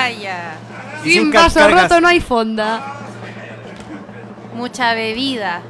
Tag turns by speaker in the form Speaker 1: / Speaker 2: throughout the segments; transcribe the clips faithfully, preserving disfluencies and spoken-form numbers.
Speaker 1: vaya.
Speaker 2: Sin,
Speaker 3: Sin
Speaker 2: vaso
Speaker 3: cargas.
Speaker 2: roto no hay fonda.
Speaker 1: Mucha bebida.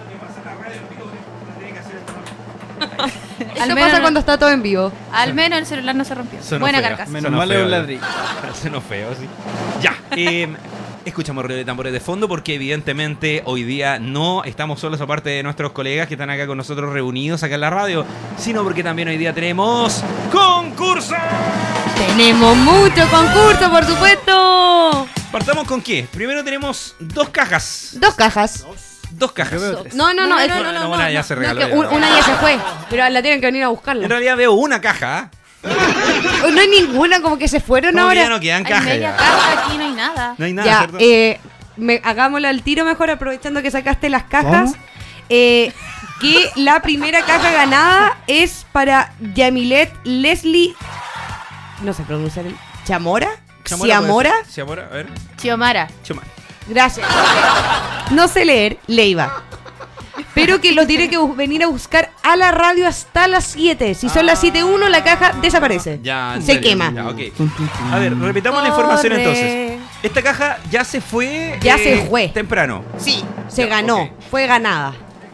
Speaker 2: Eso
Speaker 1: menos
Speaker 2: pasa
Speaker 1: no-
Speaker 2: cuando está todo en vivo.
Speaker 1: Al menos el celular no se rompió.
Speaker 3: Sonó
Speaker 1: Buena
Speaker 3: feo.
Speaker 1: carcasa.
Speaker 4: Menos
Speaker 3: Sonó
Speaker 4: mal es
Speaker 3: feo,
Speaker 4: un
Speaker 3: ya.
Speaker 4: ladrillo.
Speaker 3: Sonó feo, sí. Ya. eh, escuchamos ruido de tambores de fondo porque evidentemente hoy día no estamos solos aparte de nuestros colegas que están acá con nosotros reunidos acá en la radio, sino porque también hoy día tenemos concurso.
Speaker 2: Tenemos mucho concurso, por supuesto.
Speaker 3: ¿Partamos con qué? Primero tenemos dos cajas.
Speaker 2: Dos cajas.
Speaker 3: Dos cajas.
Speaker 4: Yo veo tres.
Speaker 2: No, no, no.
Speaker 1: No,
Speaker 2: es-
Speaker 1: no, no, no,
Speaker 3: una
Speaker 1: no,
Speaker 3: ya
Speaker 1: no.
Speaker 3: se
Speaker 2: no,
Speaker 3: regaló.
Speaker 2: es que
Speaker 3: ya.
Speaker 2: un- una ya se fue, pero la tienen que venir a buscarla.
Speaker 3: En realidad veo una caja.
Speaker 2: No hay ninguna, como que se fueron
Speaker 3: Como que
Speaker 2: ahora.
Speaker 3: ya no quedan
Speaker 1: Hay
Speaker 3: cajas.
Speaker 1: media
Speaker 3: ya.
Speaker 1: caja, aquí no hay nada.
Speaker 3: No hay nada,
Speaker 2: Ya,
Speaker 3: ¿cierto?
Speaker 2: eh, me, hagámoslo al tiro mejor, aprovechando que sacaste las cajas.
Speaker 4: ¿Cómo?
Speaker 2: Eh, que la primera caja ganada es para Yamilet Leslie. No sé pronunciar el. ¿Chamora?
Speaker 3: Chamora
Speaker 2: ¿Ciamora?
Speaker 3: puede ser. Ciamora, a ver.
Speaker 1: Chiomara.
Speaker 3: Choma.
Speaker 2: Gracias. No sé leer, Leiva. Pero que lo tiene que bu- venir a buscar a la radio hasta las siete. Si son las siete uno, la caja desaparece.
Speaker 3: Ya, en
Speaker 2: Se
Speaker 3: serio,
Speaker 2: quema.
Speaker 3: ya, ok.
Speaker 4: Tum, tum, tum.
Speaker 3: A ver, repitamos la información
Speaker 2: Corre.
Speaker 3: entonces. Esta caja ya se fue.
Speaker 2: Ya se fue.
Speaker 3: Temprano.
Speaker 2: Sí, se
Speaker 3: Ya,
Speaker 2: ganó.
Speaker 3: ok.
Speaker 2: Fue ganada.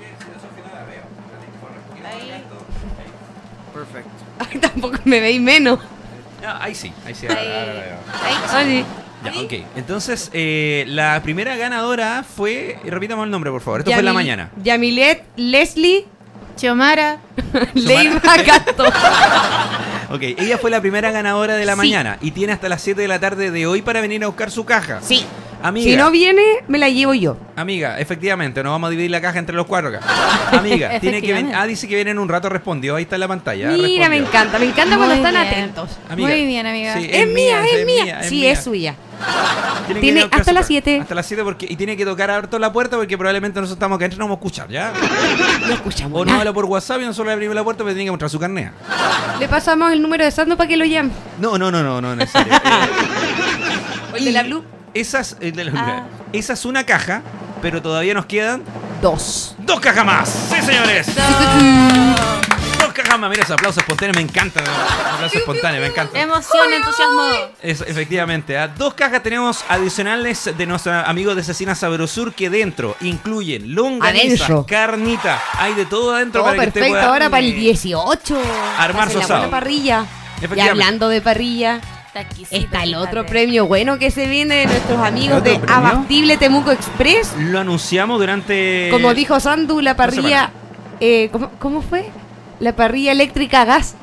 Speaker 4: Perfecto.
Speaker 2: Ay, tampoco me veis menos.
Speaker 3: Ya, ahí sí, ahí sí.
Speaker 1: Ahí.
Speaker 3: ahora, ahora, ahora.
Speaker 1: Ahí.
Speaker 2: Ay,
Speaker 3: Ya, ok. Entonces, eh, la primera ganadora fue. y Repitamos el nombre, por favor. Esto fue en la
Speaker 2: Yamil-
Speaker 3: mañana.
Speaker 2: Yamilet Leslie
Speaker 1: Chiomara.
Speaker 2: Leiva Cato.
Speaker 3: Ok, ella fue la primera ganadora de la
Speaker 2: Sí.
Speaker 3: mañana y tiene hasta las siete de la tarde de hoy para venir a buscar su caja.
Speaker 2: Sí.
Speaker 3: Amiga,
Speaker 2: Si no viene, me la llevo yo.
Speaker 3: amiga, efectivamente, nos vamos a dividir la caja entre los cuatro acá. Amiga, tiene que venir.
Speaker 1: Efectivamente.
Speaker 3: Ah, dice que viene en un rato, respondió. Ahí está en la pantalla.
Speaker 2: Mira, me
Speaker 3: respondió.
Speaker 2: encanta. Me encanta
Speaker 1: Muy
Speaker 2: cuando están
Speaker 1: bien.
Speaker 2: atentos.
Speaker 3: Amiga,
Speaker 1: Muy bien, amiga.
Speaker 3: sí,
Speaker 2: Es, mía, es mía.
Speaker 3: mía,
Speaker 2: Sí,
Speaker 3: mía.
Speaker 2: es suya.
Speaker 3: Tiene, que
Speaker 2: Tiene
Speaker 3: ir a buscar
Speaker 2: hasta
Speaker 3: su
Speaker 2: las
Speaker 3: caja.
Speaker 2: siete.
Speaker 3: Hasta las siete porque y tiene que tocar harto la puerta porque probablemente nosotros estamos acá adentro y no vamos a escuchar, ¿ya?
Speaker 2: No escuchamos
Speaker 3: O no
Speaker 2: nada.
Speaker 3: habla por WhatsApp y nosotros le abrimos la puerta pero tiene que mostrar su carnea.
Speaker 2: Le pasamos el número de Sando para que lo llame.
Speaker 3: No, no, no, no, no es necesario. Eh,
Speaker 2: ¿O el de la Blue?
Speaker 3: Esa es, el de la-
Speaker 1: Ah.
Speaker 3: esa es una caja, pero todavía nos quedan
Speaker 2: Dos.
Speaker 3: dos cajas más. Sí, señores. Dos cajas más. Mira, esos aplausos espontáneos me encantan. Aplausos espontáneos, me encantan.
Speaker 1: Emoción, entusiasmo.
Speaker 3: Es, efectivamente, ¿ah? Dos cajas tenemos adicionales de nuestros amigos de Cecina Sabrosur que dentro incluyen longaniza,
Speaker 2: Adentro.
Speaker 3: carnita, hay de todo adentro
Speaker 2: Todo
Speaker 3: para que usted
Speaker 2: perfecto.
Speaker 3: pueda
Speaker 2: Ahora para el
Speaker 3: eh,
Speaker 2: dieciocho.
Speaker 3: armar su
Speaker 2: Hacer la
Speaker 3: asado.
Speaker 2: buena parrilla. Y
Speaker 3: Efectivamente.
Speaker 2: hablando de parrilla,
Speaker 1: Está exquisito,
Speaker 2: está el otro
Speaker 1: fíjate.
Speaker 2: premio bueno que se viene de nuestros amigos
Speaker 4: ¿Otro
Speaker 2: de
Speaker 4: premio?
Speaker 2: Abastible Temuco Express.
Speaker 3: Lo anunciamos durante
Speaker 2: Como dijo Sandu, la parrilla. Eh, ¿cómo, ¿Cómo fue? La parrilla eléctrica a gas.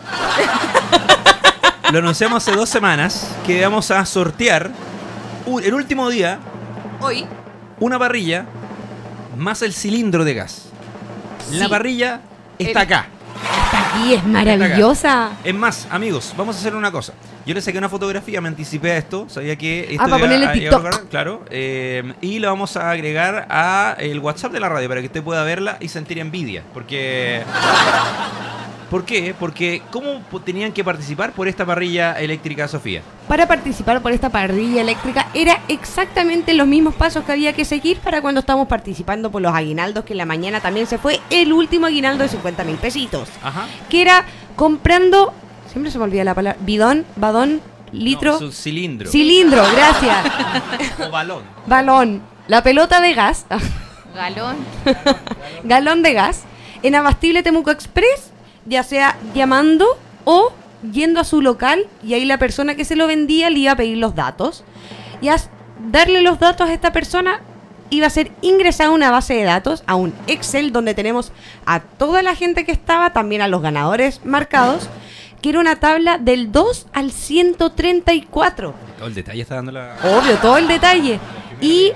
Speaker 3: Lo anunciamos hace dos semanas que vamos a sortear un- el último día
Speaker 2: Hoy.
Speaker 3: una parrilla más el cilindro de gas. La
Speaker 2: Sí.
Speaker 3: parrilla está
Speaker 2: El-
Speaker 3: acá.
Speaker 2: Está aquí, es maravillosa.
Speaker 3: Es más, amigos, vamos a hacer una cosa. Yo le saqué una fotografía, me anticipé a esto, sabía que esto
Speaker 2: Ah, para
Speaker 3: iba
Speaker 2: ponerle
Speaker 3: a-
Speaker 2: en
Speaker 3: iba a
Speaker 2: TikTok.
Speaker 3: ocurrir, claro, eh, y lo vamos a agregar a el WhatsApp de la radio para que usted pueda verla y sentir envidia, porque ¿por qué? Porque ¿cómo po- tenían que participar por esta parrilla eléctrica, Sofía?
Speaker 2: Para participar por esta parrilla eléctrica era exactamente los mismos pasos que había que seguir para cuando estamos participando por los aguinaldos, que en la mañana también se fue el último aguinaldo de cincuenta mil pesitos.
Speaker 3: Ajá.
Speaker 2: Que era comprando, siempre se me olvida la palabra, bidón, badón, litro,
Speaker 3: No, su cilindro.
Speaker 2: cilindro, gracias,
Speaker 3: O balón.
Speaker 2: balón, la pelota de gas,
Speaker 1: Galón.
Speaker 2: galón de gas, en Abastible Temuco Express, ya sea llamando o yendo a su local y ahí la persona que se lo vendía le iba a pedir los datos y a darle los datos a esta persona iba a ser ingresar a una base de datos, a un Excel donde tenemos a toda la gente que estaba, también a los ganadores marcados, que era una tabla del dos al ciento treinta y cuatro.
Speaker 3: Todo el detalle está dando la...
Speaker 2: Obvio, todo el detalle. Y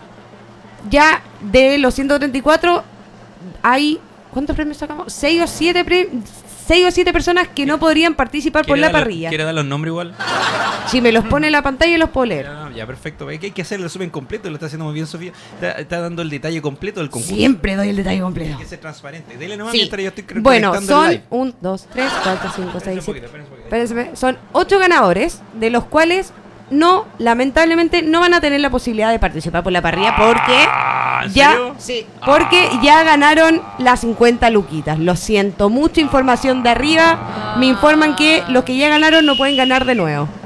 Speaker 2: ya de los ciento treinta y cuatro hay... ¿Cuántos premios sacamos? seis o siete premios... Seis o siete personas que no podrían participar por
Speaker 3: ¿Quiere
Speaker 2: la
Speaker 3: dar los-
Speaker 2: parrilla.
Speaker 3: ¿Quiere dar los nombres igual?
Speaker 2: Si me los pone en la pantalla, los puedo leer.
Speaker 3: Ya, ya, perfecto. Es que hay que hacer el resumen completo, lo está haciendo muy bien Sofía. Está, está dando el detalle completo del concurso.
Speaker 2: Siempre doy el detalle completo.
Speaker 3: Hay que ser transparente. Dele nomás
Speaker 2: Sí.
Speaker 3: mientras yo estoy cre-
Speaker 2: Bueno,
Speaker 3: conectando el
Speaker 2: son
Speaker 3: live.
Speaker 2: un, dos, tres, cuatro, cinco,
Speaker 3: Espérense
Speaker 2: seis,
Speaker 3: un
Speaker 2: siete.
Speaker 3: poquito, espérense un poquito.
Speaker 2: Espérense, son ocho ganadores, de los cuales no, lamentablemente, no van a tener la posibilidad de participar por la parrilla porque
Speaker 3: Ah, ¿en
Speaker 2: ya,
Speaker 3: serio?
Speaker 2: sí, porque ya ganaron las cincuenta luquitas. Lo siento, mucha información de arriba. Me informan que los que ya ganaron no pueden ganar de nuevo.